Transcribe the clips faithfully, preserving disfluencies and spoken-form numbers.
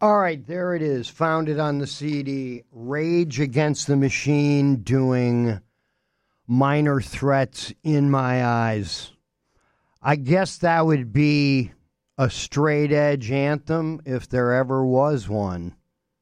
All right, there it is. Found it on the C D. Rage Against the Machine doing Minor Threats in My Eyes. I guess that would be a straight edge anthem if there ever was one.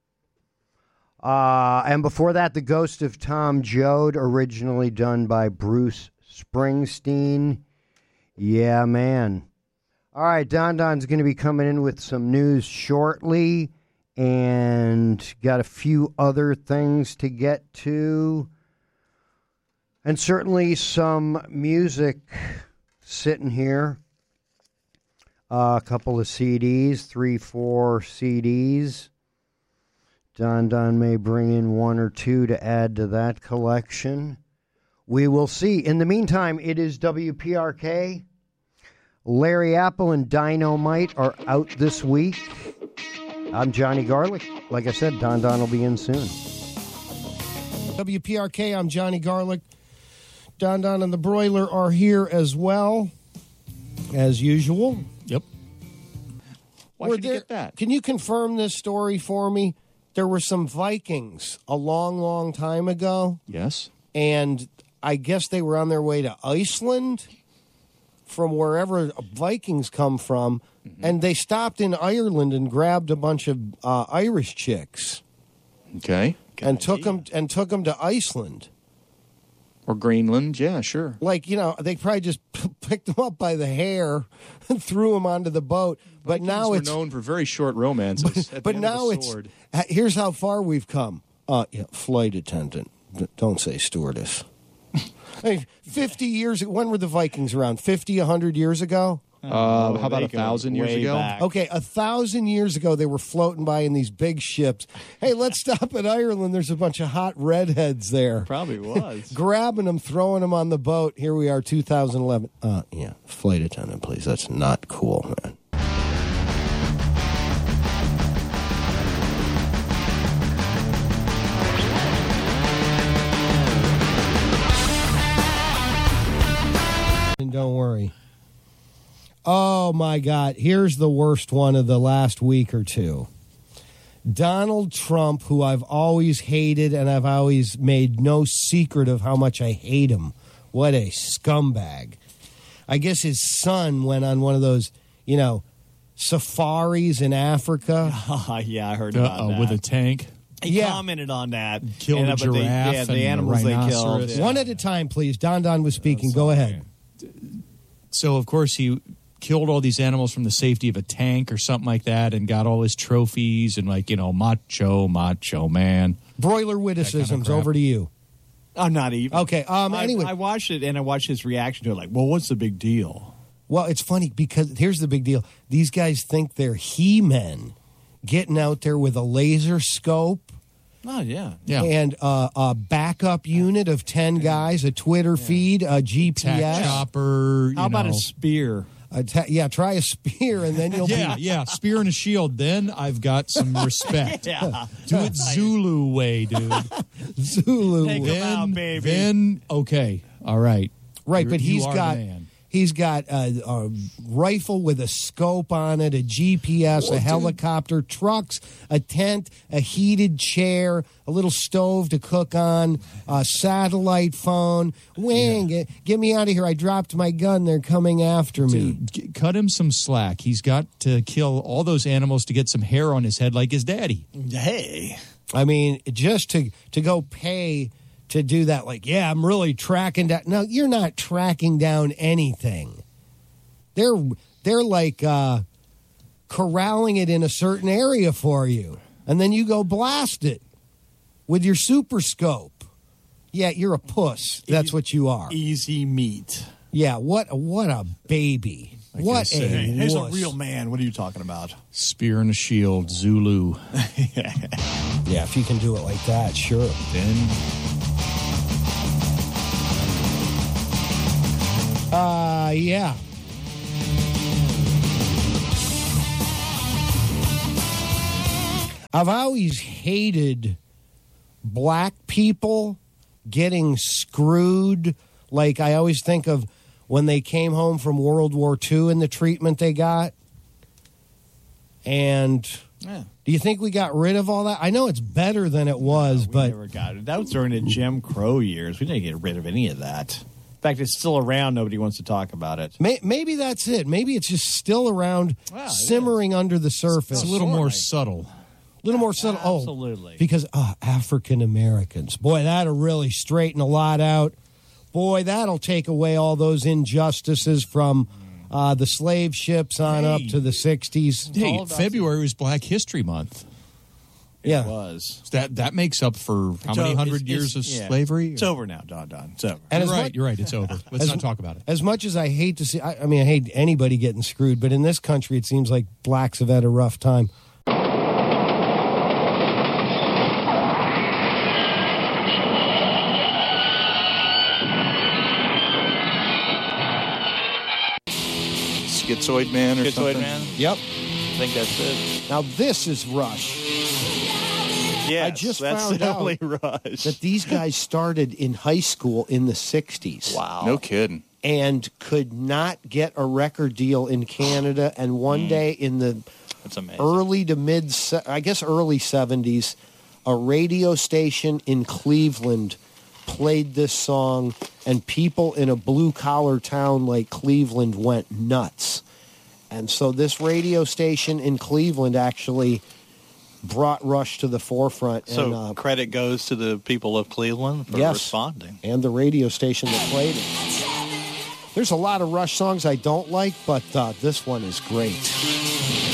Uh, and before that, The Ghost of Tom Joad, originally done by Bruce Springsteen. Yeah, man. All right, Don Don's going to be coming in with some news shortly and got a few other things to get to. And certainly some music sitting here. Uh, a couple of C Ds, three, four C Ds. Don Don may bring in one or two to add to that collection. We will see. In the meantime, it is W P R K. Larry Apple and Dynamite are out this week. I'm Johnny Garlic. Like I said, Don Don will be in soon. W P R K, I'm Johnny Garlic. Don Don and the Broiler are here as well, as usual. Yep. Why Were should there, you get that? Can you confirm this story for me? There were some Vikings a long, long time ago. Yes. And I guess they were on their way to Iceland from wherever Vikings come from. Mm-hmm. And they stopped in Ireland and grabbed a bunch of uh, Irish chicks. Okay. And took them and took them to Iceland. Or Greenland, yeah, sure. Like, you know, they probably just p- picked them up by the hair and threw them onto the boat. But Vikings now were it's known for very short romances. But, at but the end of now the it's sword. here's how far we've come. Uh, yeah, flight attendant. D- don't say stewardess. I mean, fifty years. When were the Vikings around? Fifty, a hundred years ago. Uh, how about a thousand years ago? back. Okay, a thousand years ago, they were floating by in these big ships. Hey, let's stop at Ireland. There's a bunch of hot redheads there. Probably was. Grabbing them, throwing them on the boat. Here we are, two thousand eleven. Uh, yeah, flight attendant, please. That's not cool, man. And don't worry. Oh, my God. Here's the worst one of the last week or two. Donald Trump, who I've always hated, and I've always made no secret of how much I hate him. What a scumbag. I guess his son went on one of those, you know, safaris in Africa. Oh, yeah, I heard about Uh-oh, that. with a tank. He Yeah. commented on that. Killed And, a uh, but they- giraffe yeah, the and a animals they killed. rhinoceros. Yeah. One at a time, please. Don Don was speaking. Go ahead. So, of course, he killed all these animals from the safety of a tank or something like that and got all his trophies and, like, you know, macho, macho man. Broiler witticisms, crap. over to you. I'm not even. Okay, um, I, anyway. I watched it, and I watched his reaction to it. Like, well, what's the big deal? Well, it's funny because here's the big deal. These guys think they're He-Men getting out there with a laser scope Oh, yeah. Yeah. and uh, a backup unit of ten guys, a Twitter feed, a G P S. Tack chopper. How you about know. a spear? A ta- yeah, try a spear and then you'll Yeah, be... yeah, spear and a shield. Then I've got some respect. Yeah. Do it Zulu way, dude. Zulu. Take 'em Then, out, baby. then okay, all right. Right, You're- but you he's are got the man. he's got a, a rifle with a scope on it, a G P S, Well, a dude. helicopter, trucks, a tent, a heated chair, a little stove to cook on, a satellite phone. Wing, get, get me out of here! I dropped my gun. They're coming after me. Dude, g- cut him some slack. He's got to kill all those animals to get some hair on his head like his daddy. Hey. I mean, just to to go pay to do that, like, yeah, I'm really tracking down. No, you're not tracking down anything. They're they're like uh, corralling it in a certain area for you, and then you go blast it with your super scope. Yeah, you're a puss. That's what you are. Easy meat. Yeah, what what a baby. What a Hey, he's a wuss. real man. What are you talking about? Spear and a shield, Zulu. Yeah, if you can do it like that, sure. Then Uh, yeah. I've always hated black people getting screwed. Like, I always think of when they came home from World War Two and the treatment they got. And Yeah. Do you think we got rid of all that? I know it's better than it was, We but never got it. That was during the Jim Crow years. We didn't get rid of any of that. In fact, it's still around. Nobody wants to talk about it. may, maybe that's it. Maybe it's just still around, Wow, it simmering under the surface. It's a little more Sorry. subtle. A little more subtle. Oh, Absolutely. because uh, African Americans. Boy, that'll really straighten a lot out. Boy, that'll take away all those injustices from uh, the slave ships on up Hey. to the sixties. Hey, all about- February was Black History Month. Yeah. It was. That that makes up for how It's many over. hundred It's- years of it's- yeah. slavery? It's over now, Don Don. It's over. And You're as right. much- You're right. It's over. Let's As- not talk about it. As much as I hate to see, I, I mean, I hate anybody getting screwed, but in this country, it seems like blacks have had a rough time. Schizoid Man or Schizoid something. Man? Yep. I think that's it. Now this is Rush. Yes, I just that's found out definitely Rush. That these guys started in high school in the sixties. Wow. No kidding. And could not get a record deal in Canada. And one day in the That's amazing. early to mid, se- I guess early seventies, a radio station in Cleveland played this song, and people in a blue collar town like Cleveland went nuts. And so this radio station in Cleveland actually brought Rush to the forefront. So and, uh, credit goes to the people of Cleveland for Yes. responding. and the radio station that played it. There's a lot of Rush songs I don't like, but uh, this one is great.